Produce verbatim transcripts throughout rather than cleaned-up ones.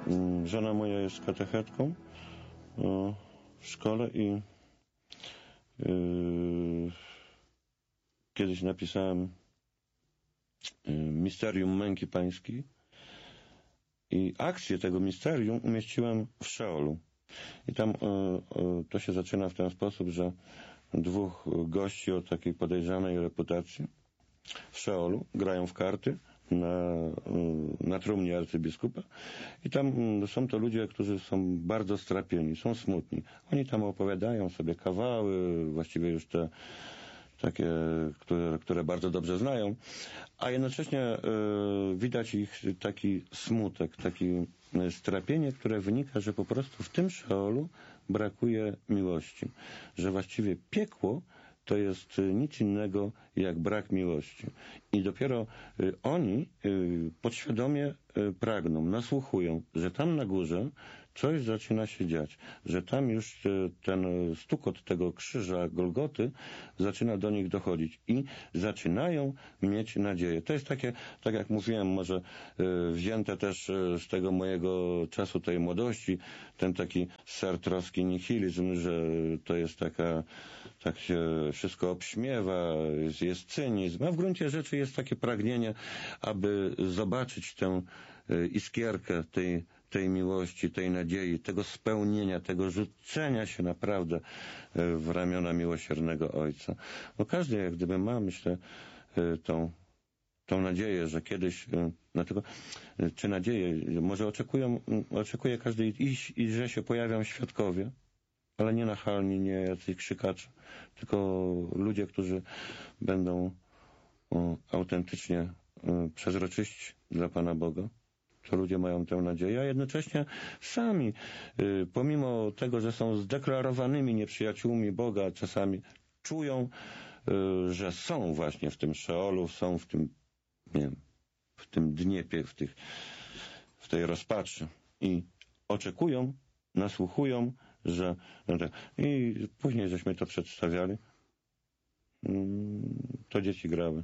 Żona moja jest katechetką w szkole i yy, kiedyś napisałem Misterium Męki Pańskiej i akcję tego misterium umieściłem w Szeolu. I tam yy, to się zaczyna w ten sposób, że dwóch gości o takiej podejrzanej reputacji w Szeolu grają w karty na, na trumnie arcybiskupa i tam są to ludzie, którzy są bardzo strapieni, są smutni. Oni tam opowiadają sobie kawały, właściwie już te takie, które, które bardzo dobrze znają, a jednocześnie y, widać ich taki smutek, takie strapienie, które wynika, że po prostu w tym Szeolu brakuje miłości, że właściwie piekło to jest nic innego jak brak miłości. I dopiero y, oni y, podświadomie y, pragną, nasłuchują, że tam na górze coś zaczyna się dziać, że tam już y, ten stukot tego krzyża Golgoty zaczyna do nich dochodzić i zaczynają mieć nadzieję. To jest takie, tak jak mówiłem, może y, wzięte też y, z tego mojego czasu tej młodości, ten taki sartrowski nihilizm, że to jest taka, tak się wszystko obśmiewa, jest, jest cynizm, a w gruncie rzeczy jest takie pragnienie, aby zobaczyć tę y, iskierkę tej, tej miłości, tej nadziei, tego spełnienia, tego rzucenia się naprawdę y, w ramiona miłosiernego Ojca. Bo każdy jak gdyby ma, myślę, y, tą tą nadzieję, że kiedyś, dlatego, czy nadzieję, może oczekują, oczekuje każdy i, i że się pojawią świadkowie, ale nie nachalni, nie jacyś krzykacze, tylko ludzie, którzy będą o, autentycznie o, przezroczyści dla Pana Boga. To ludzie mają tę nadzieję, a jednocześnie sami, y, pomimo tego, że są zdeklarowanymi nieprzyjaciółmi Boga, czasami czują, y, że są właśnie w tym Szeolu, są w tym, nie wiem, w tym dniepie, w, tych, w tej rozpaczy i oczekują, nasłuchują, że... I później żeśmy to przedstawiali, to dzieci grały,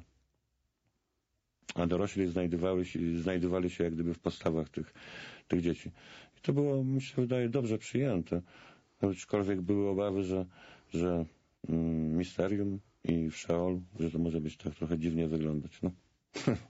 a dorośli znajdowali się, znajdowali się jak gdyby w postawach tych, tych dzieci. I to było, mi się wydaje, dobrze przyjęte, aczkolwiek były obawy, że, że mm, misterium i w Szeolu, że to może być tak trochę dziwnie wyglądać. No.